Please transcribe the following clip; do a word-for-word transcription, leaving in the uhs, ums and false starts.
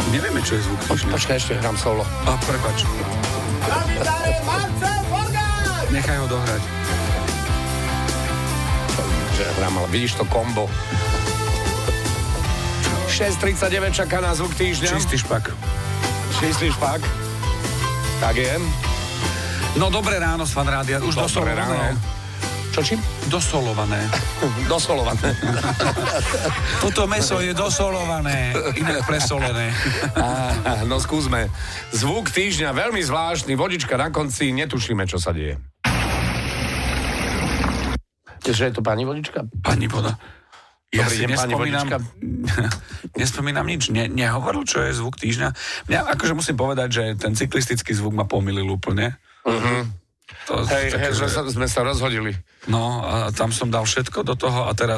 Nevieme, čo je zvuk týždňa. Počkaj, ešte hrám solo. A prepáč. Nechaj ho dohrať. Že hrám, ale vidíš to kombo. šesť tridsaťdeväť čaká na zvuk týždňa. Čistý špak. Čistý špak. Tak je. No dobré ráno z Fan Rádia. Už Dobré dosolované. ráno. Čo čím? Dosolované. Dosolované. Toto mäso je dosolované, inak presolené. Á, no skúsme. Zvuk týždňa, veľmi zvláštny, vodička na konci, netušíme, čo sa deje. Že je to pani vodička? Pani voda. Ja Dobrý si deň, pani nespomínam, vodička. nespomínam nič. Ne, nehovoril, čo je zvuk týždňa. Mňa akože musím povedať, že ten cyklistický zvuk ma pomýlil úplne. Uh-huh. To, Hej, také, hej, že že... sa, sme sa rozhodili. No a tam som dal všetko do toho a teraz